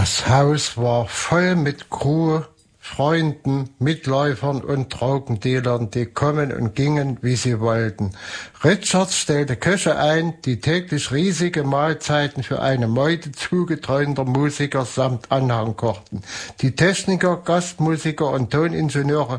Das Haus war voll mit Crew, Freunden, Mitläufern und Traubendealern, die kommen und gingen, wie sie wollten. Richards stellte Köche ein, die täglich riesige Mahlzeiten für eine Meute zugetreuter Musiker samt Anhang kochten. Die Techniker, Gastmusiker und Toningenieure